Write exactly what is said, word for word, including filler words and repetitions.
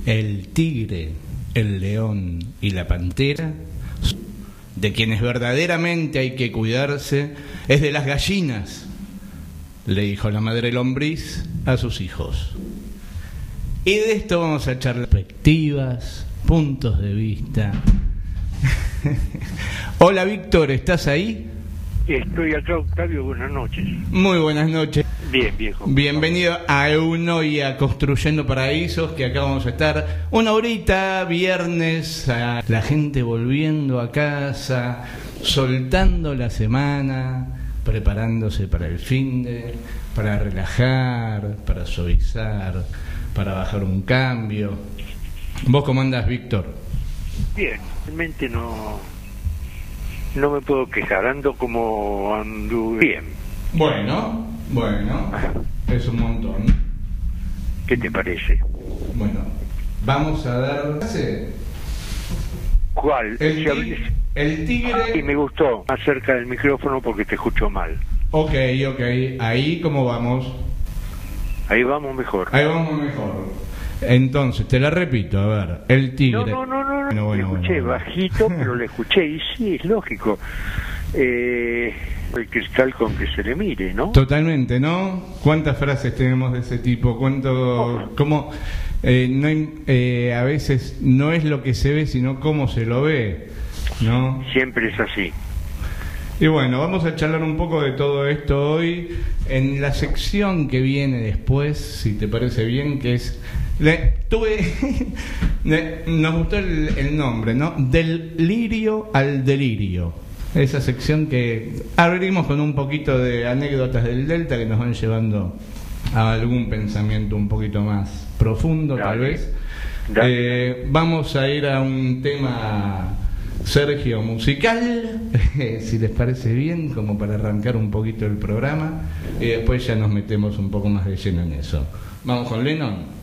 el tigre, el león y la pantera, de quienes verdaderamente hay que cuidarse, es de las gallinas, le dijo la madre lombriz a sus hijos. Y de esto vamos a echar perspectivas, puntos de vista. Hola Víctor, ¿estás ahí? Estoy acá, Octavio, buenas noches. Muy buenas noches. Bien, viejo. Bienvenido a Eunoia Construyendo Paraísos, que acá vamos a estar una horita, viernes, a la gente volviendo a casa, soltando la semana, preparándose para el finde, para relajar, para suavizar, para bajar un cambio. ¿Vos cómo andás, Víctor? Bien, realmente no, no me puedo quejar, ando como anduve bien. Bueno, bueno, es un montón. ¿Qué te parece? Bueno, vamos a dar... ¿Cuál? El, Si hablé- tig- el tigre... Y me gustó, acerca del micrófono porque te escucho mal. Ok, ok, ahí cómo vamos. Ahí vamos mejor. Ahí vamos mejor. Entonces, te la repito, a ver, el tigre... No, no, no, no, no. Bueno, bueno, le escuché bueno, bueno. bajito, pero le escuché, y sí, es lógico. Eh, el cristal con que se le mire, ¿no? Totalmente, ¿no? ¿Cuántas frases tenemos de ese tipo? ¿Cuánto... cómo... Eh, no hay- eh, a veces no es lo que se ve, sino cómo se lo ve, ¿no? Siempre es así. Y bueno, vamos a charlar un poco de todo esto hoy en la sección que viene después, si te parece bien, que es... Le, tuve... le- nos gustó el, el nombre, ¿no? Del lirio al delirio. Esa sección que abrimos con un poquito de anécdotas del Delta que nos van llevando a algún pensamiento un poquito más profundo, Dale. tal vez. Dale. Eh, vamos a ir a un tema... Sergio, musical, si les parece bien, como para arrancar un poquito el programa, y después ya nos metemos un poco más de lleno en eso. Vamos con Lennon.